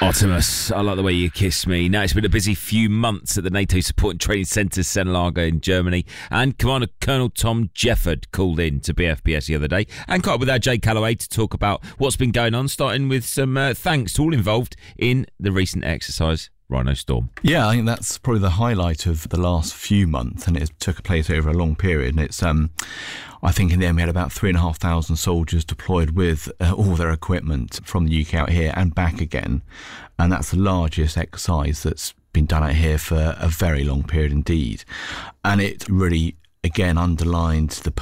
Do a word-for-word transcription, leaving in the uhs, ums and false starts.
Artemis, I like the way you kiss me. Now, it's been a busy few months at the NATO Support and Training Centre Senlager in Germany, and Commander Colonel Tom Jefford called in to B F B S the other day and caught up with our Jay Calloway to talk about what's been going on, starting with some uh, thanks to all involved in the recent exercise, Rhino Storm. Yeah, I think that's probably the highlight of the last few months, and it took place over a long period. And it's, um, I think in the end we had about three and a half thousand soldiers deployed with uh, all their equipment from the U K out here and back again. And that's the largest exercise that's been done out here for a very long period indeed. And it really, again, underlined the